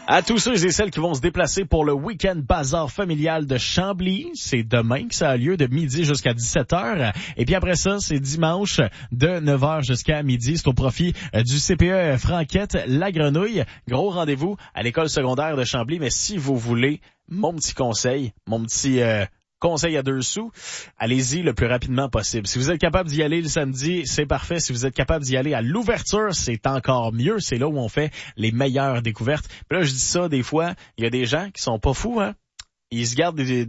À tous ceux et celles qui vont se déplacer pour le week-end bazar familial de Chambly, c'est demain que ça a lieu de midi jusqu'à 17h. Et puis après ça, c'est dimanche de 9h jusqu'à midi. C'est au profit du CPE Franquette La Grenouille. Gros rendez-vous à l'école secondaire de Chambly. Mais si vous voulez mon petit conseil, conseil à 2 sous, allez-y le plus rapidement possible. Si vous êtes capable d'y aller le samedi, c'est parfait. Si vous êtes capable d'y aller à l'ouverture, c'est encore mieux. C'est là où on fait les meilleures découvertes. Puis là, je dis ça des fois, il y a des gens qui sont pas fous, hein. Ils se gardent des